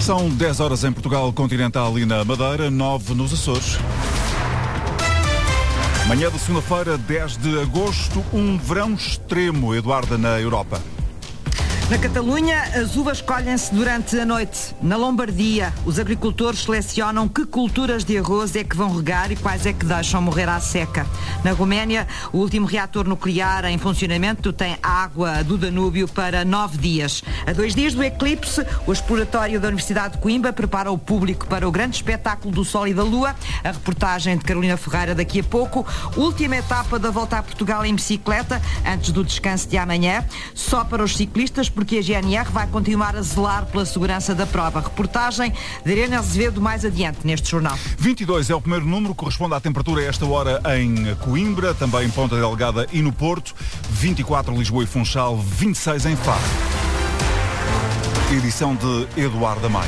São 10 horas em Portugal continental e na Madeira, 9 nos Açores. Manhã de segunda-feira, 10 de agosto, um verão extremo, Eduarda, na Europa. Na Catalunha, as uvas colhem-se durante a noite. Na Lombardia, os agricultores selecionam que culturas de arroz é que vão regar e quais é que deixam morrer à seca. Na Roménia, o último reator nuclear em funcionamento tem água do Danúbio para 9 dias. A 2 dias do eclipse, o exploratório da Universidade de Coimbra prepara o público para o grande espetáculo do Sol e da Lua. A reportagem de Carolina Ferreira daqui a pouco. Última etapa da volta a Portugal em bicicleta, antes do descanso de amanhã. Só para os ciclistas, porque a GNR vai continuar a zelar pela segurança da prova. Reportagem de Irene Azevedo mais adiante neste jornal. 22 é o primeiro número, corresponde à temperatura a esta hora em Coimbra, também em Ponta Delgada e no Porto, 24 Lisboa e Funchal, 26 em Faro. Edição de Eduardo Maia.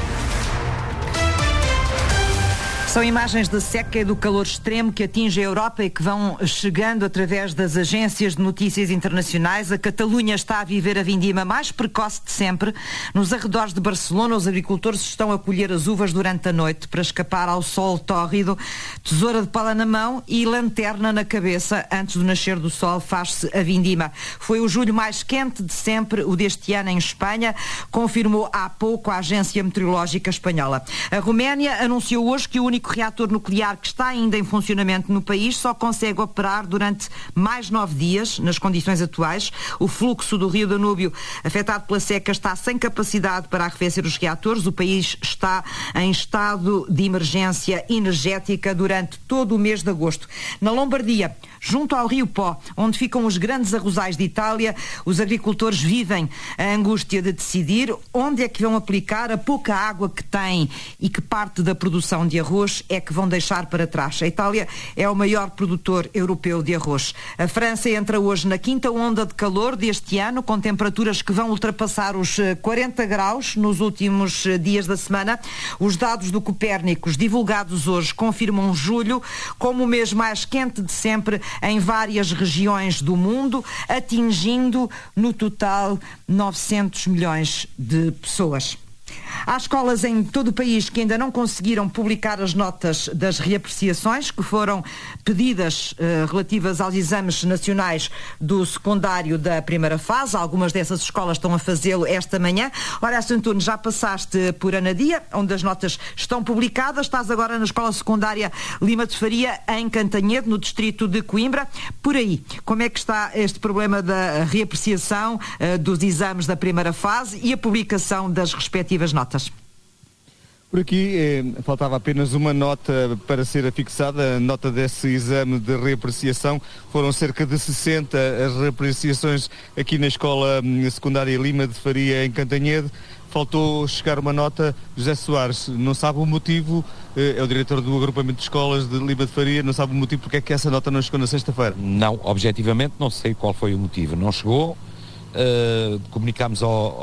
São imagens da seca e do calor extremo que atinge a Europa e que vão chegando através das agências de notícias internacionais. A Catalunha está a viver a vindima mais precoce de sempre. Nos arredores de Barcelona, os agricultores estão a colher as uvas durante a noite para escapar ao sol tórrido. Tesoura de pala na mão e lanterna na cabeça. Antes do nascer do sol faz-se a vindima. Foi o julho mais quente de sempre, o deste ano em Espanha, confirmou há pouco a Agência Meteorológica Espanhola. A Roménia anunciou hoje que o único reator nuclear que está ainda em funcionamento no país só consegue operar durante mais 9 dias, nas condições atuais. O fluxo do rio Danúbio, afetado pela seca, está sem capacidade para arrefecer os reatores. O país está em estado de emergência energética durante todo o mês de agosto. Na Lombardia, junto ao Rio Pó, onde ficam os grandes arrozais de Itália, os agricultores vivem a angústia de decidir onde é que vão aplicar a pouca água que têm e que parte da produção de arroz é que vão deixar para trás. A Itália é o maior produtor europeu de arroz. A França entra hoje na 5ª onda de calor deste ano, com temperaturas que vão ultrapassar os 40 graus nos últimos dias da semana. Os dados do Copérnicos, divulgados hoje, confirmam julho como o mês mais quente de sempre em várias regiões do mundo, atingindo no total 900 milhões de pessoas. Há escolas em todo o país que ainda não conseguiram publicar as notas das reapreciações que foram pedidas relativas aos exames nacionais do secundário da primeira fase. Algumas dessas escolas estão a fazê-lo esta manhã. Horácio Antunes, já passaste por Anadia, onde as notas estão publicadas. Estás agora na escola secundária Lima de Faria, em Cantanhede, no distrito de Coimbra. Por aí, como é que está este problema da reapreciação dos exames da primeira fase e a publicação das respectivas notas? Por aqui faltava apenas uma nota para ser afixada, a nota desse exame de reapreciação. Foram cerca de 60 as reapreciações aqui na escola secundária Lima de Faria, em Cantanhede. Faltou chegar uma nota. José Soares não sabe o motivo, é o diretor do agrupamento de escolas de Lima de Faria, não sabe o motivo porque é que essa nota não chegou na sexta-feira? Não, objetivamente não sei qual foi o motivo, não chegou. Comunicámos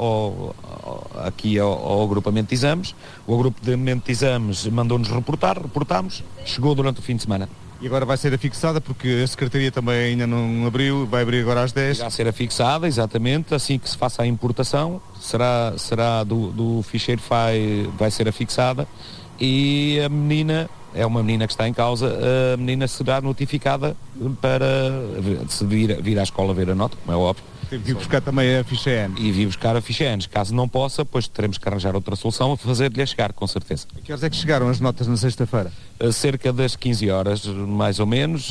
aqui ao agrupamento de exames. O agrupamento de exames mandou-nos reportámos, chegou durante o fim de semana. E agora vai ser afixada porque a Secretaria também ainda não abriu, vai abrir agora às 10. Vai ser afixada, exatamente, assim que se faça a importação, será do ficheiro vai ser afixada e a menina, é uma menina que está em causa, a menina será notificada para se vir à escola ver a nota, como é óbvio. Teve que buscar também a ficha N. E vir buscar a ficha N. Caso não possa, pois teremos que arranjar outra solução a fazer-lhe chegar, com certeza. A que horas é que chegaram as notas na sexta-feira? Cerca das 15 horas, mais ou menos,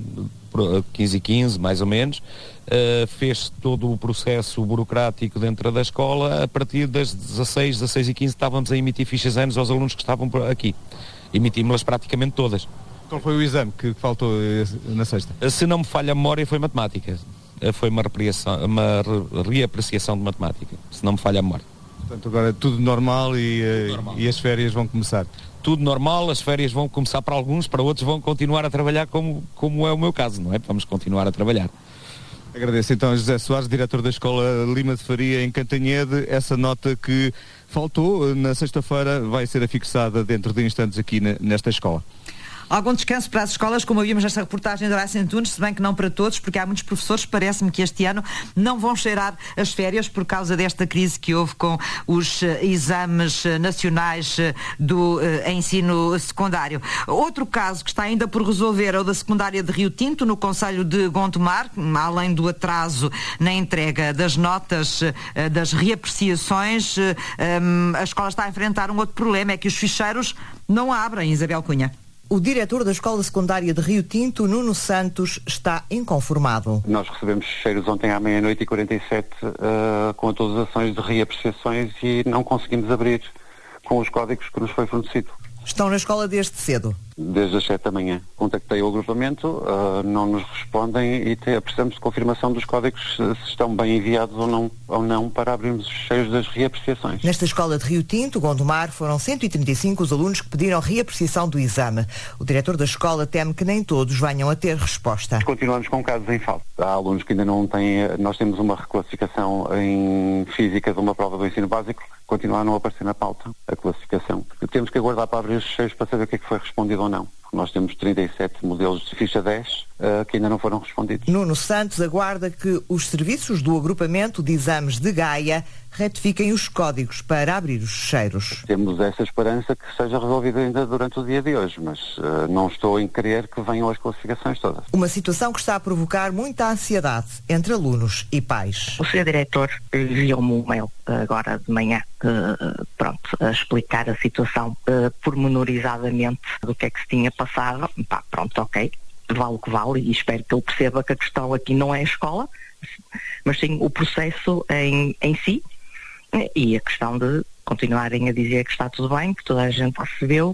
15h15, mais ou menos. Fez todo o processo burocrático dentro da escola. A partir das 16h15 estávamos a emitir fichas N aos alunos que estavam aqui. Emitimos-las praticamente todas. Qual foi o exame que faltou na sexta? Se não me falha a memória, foi matemática. Foi uma reapreciação de matemática, se não me falha a memória. Portanto, agora tudo normal e as férias vão começar? Tudo normal, as férias vão começar para alguns, para outros vão continuar a trabalhar como é o meu caso, não é? Vamos continuar a trabalhar. Agradeço então a José Soares, diretor da Escola Lima de Faria, em Cantanhede. Essa nota que faltou na sexta-feira vai ser afixada dentro de instantes aqui nesta escola. Algum descanso para as escolas, como ouvimos nesta reportagem da Horácio Antunes, se bem que não para todos, porque há muitos professores, parece-me que este ano não vão cheirar as férias por causa desta crise que houve com os exames nacionais do ensino secundário. Outro caso que está ainda por resolver é o da secundária de Rio Tinto, no concelho de Gondomar, além do atraso na entrega das notas, das reapreciações, a escola está a enfrentar um outro problema, é que os ficheiros não abrem, Isabel Cunha. O diretor da Escola Secundária de Rio Tinto, Nuno Santos, está inconformado. Nós recebemos ficheiros ontem à 00:47 com todas as ações de reapreciações e não conseguimos abrir com os códigos que nos foi fornecido. Estão na escola desde cedo? Desde as 7 da manhã. Contactei o agrupamento, não nos respondem e precisamos de confirmação dos códigos se estão bem enviados ou não para abrirmos os ficheiros das reapreciações. Nesta escola de Rio Tinto, Gondomar, foram 135 os alunos que pediram reapreciação do exame. O diretor da escola teme que nem todos venham a ter resposta. Continuamos com casos em falta. Há alunos que ainda não têm... Nós temos uma reclassificação em física de uma prova do ensino básico, continuar a não aparecer na pauta a classificação. Temos que aguardar para abrir os ficheiros para saber o que é que foi respondido ou não. Nós temos 37 modelos de ficha 10 que ainda não foram respondidos. Nuno Santos aguarda que os serviços do agrupamento de exames de Gaia retifiquem os códigos para abrir os ficheiros. Temos essa esperança que seja resolvido ainda durante o dia de hoje, mas não estou em crer que venham as classificações todas. Uma situação que está a provocar muita ansiedade entre alunos e pais. O Sr. Diretor enviou-me um mail agora de manhã, a explicar a situação pormenorizadamente do que é que se tinha passado. Ok, vale o que vale e espero que ele perceba que a questão aqui não é a escola, mas sim o processo em si e a questão de continuarem a dizer que está tudo bem, que toda a gente recebeu,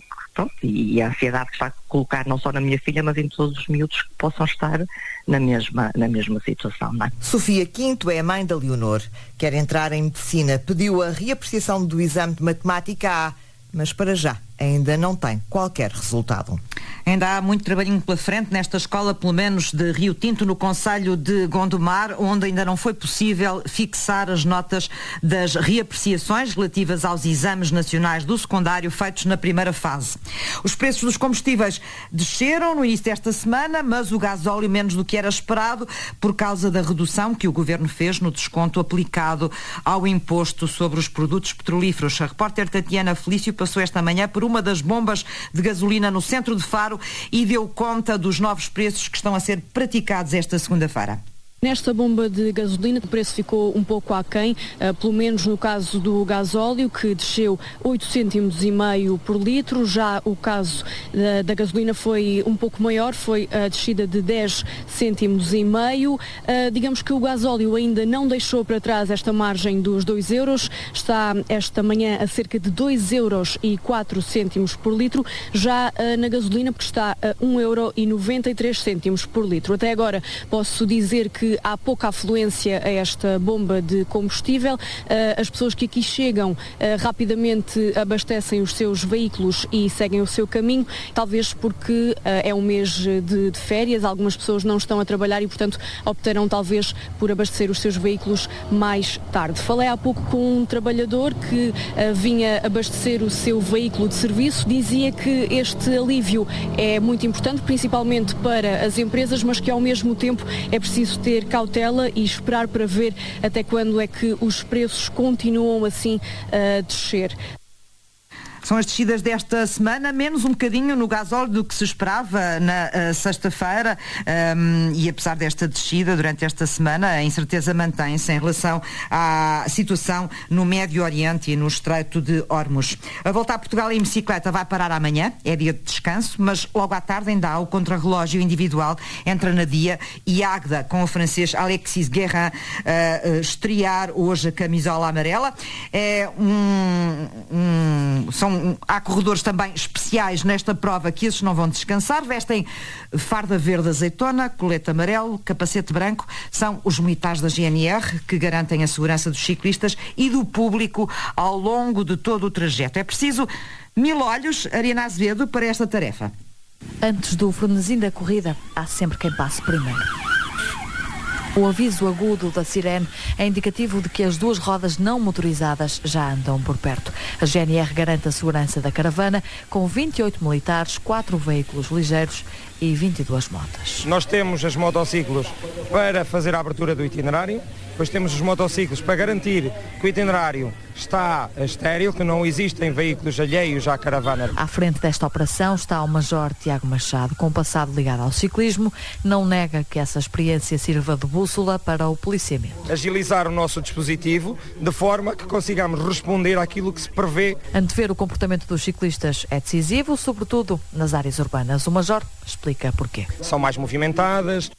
e a ansiedade que está a colocar não só na minha filha, mas em todos os miúdos que possam estar na mesma situação. Não é? Sofia Quinto é a mãe da Leonor. Quer entrar em medicina, pediu a reapreciação do exame de matemática A, mas para já ainda não tem qualquer resultado. Ainda há muito trabalhinho pela frente nesta escola, pelo menos de Rio Tinto, no concelho de Gondomar, onde ainda não foi possível fixar as notas das reapreciações relativas aos exames nacionais do secundário feitos na primeira fase. Os preços dos combustíveis desceram no início desta semana, mas o gasóleo menos do que era esperado por causa da redução que o Governo fez no desconto aplicado ao imposto sobre os produtos petrolíferos. A repórter Tatiana Felício passou esta manhã por uma das bombas de gasolina no centro de Faro e deu conta dos novos preços que estão a ser praticados esta segunda-feira. Nesta bomba de gasolina o preço ficou um pouco aquém, pelo menos no caso do gasóleo, que desceu 8 cêntimos e meio por litro. Já o caso da gasolina foi um pouco maior, foi a descida de 10 cêntimos e meio. Digamos que o gasóleo ainda não deixou para trás esta margem dos 2 euros, está esta manhã a cerca de 2 euros e 4 cêntimos por litro, já na gasolina, porque está a 1 euro e 93 cêntimos por litro. Até agora posso dizer que há pouca afluência a esta bomba de combustível. As pessoas que aqui chegam rapidamente abastecem os seus veículos e seguem o seu caminho, talvez porque é um mês de férias, algumas pessoas não estão a trabalhar e, portanto, optaram talvez por abastecer os seus veículos mais tarde. Falei há pouco com um trabalhador que vinha abastecer o seu veículo de serviço, dizia que este alívio é muito importante, principalmente para as empresas, mas que ao mesmo tempo é preciso ter cautela e esperar para ver até quando é que os preços continuam assim a descer. São as descidas desta semana, menos um bocadinho no gasóleo do que se esperava na sexta-feira, e apesar desta descida durante esta semana, a incerteza mantém-se em relação à situação no Médio Oriente e no Estreito de Hormuz. A volta a Portugal em bicicleta vai parar amanhã, é dia de descanso, mas logo à tarde ainda há o contrarrelógio individual entre a Nadia e a Águeda, com o francês Alexis Guérin estrear hoje a camisola amarela. Há corredores também especiais nesta prova que esses não vão descansar, vestem farda verde azeitona, colete amarelo, capacete branco. São os militares da GNR que garantem a segurança dos ciclistas e do público ao longo de todo o trajeto. É preciso 1000 olhos, Ariana Azevedo, para esta tarefa. Antes do frenesim da corrida, há sempre quem passe primeiro. O aviso agudo da sirene é indicativo de que as 2 rodas não motorizadas já andam por perto. A GNR garante a segurança da caravana com 28 militares, 4 veículos ligeiros e 22 motas. Nós temos as motociclos para fazer a abertura do itinerário, depois temos os motociclos para garantir que o itinerário está estéril, que não existem veículos alheios à caravana. À frente desta operação está o Major Tiago Machado, com um passado ligado ao ciclismo, não nega que essa experiência sirva de bússola para o policiamento. Agilizar o nosso dispositivo de forma que consigamos responder àquilo que se prevê. Antever o comportamento dos ciclistas é decisivo, sobretudo nas áreas urbanas. O Major explica porquê. São mais movimentadas.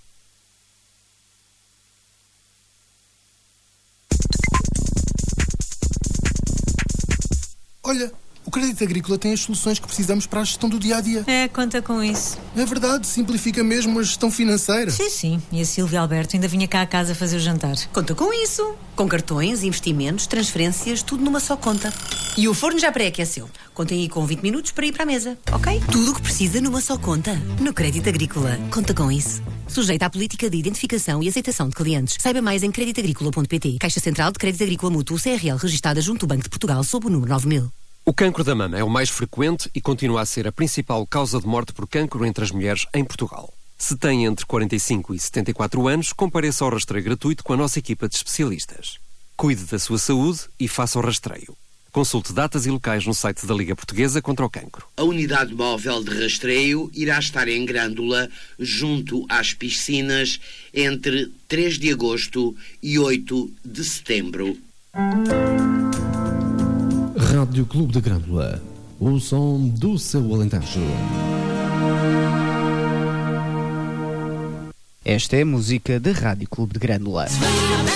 Olha, o Crédito Agrícola tem as soluções que precisamos para a gestão do dia-a-dia. Conta com isso. É verdade, simplifica mesmo a gestão financeira. Sim. E a Silvia Alberto ainda vinha cá a casa fazer o jantar. Conta com isso. Com cartões, investimentos, transferências, tudo numa só conta. E o forno já pré-aqueceu. Contem aí com 20 minutos para ir para a mesa, ok? Tudo o que precisa numa só conta. No Crédito Agrícola. Conta com isso. Sujeita à política de identificação e aceitação de clientes. Saiba mais em creditagricola.pt. Caixa Central de Crédito Agrícola Mútuo CRL, registada junto ao Banco de Portugal sob o número 9000. O cancro da mama é o mais frequente e continua a ser a principal causa de morte por cancro entre as mulheres em Portugal. Se tem entre 45 e 74 anos, compareça ao rastreio gratuito com a nossa equipa de especialistas. Cuide da sua saúde e faça o rastreio. Consulte datas e locais no site da Liga Portuguesa contra o Cancro. A unidade móvel de rastreio irá estar em Grândola, junto às piscinas, entre 3 de agosto e 8 de setembro. Rádio Clube de Grândola, o som do seu Alentejo. Esta é a música da Rádio Clube de Grândola.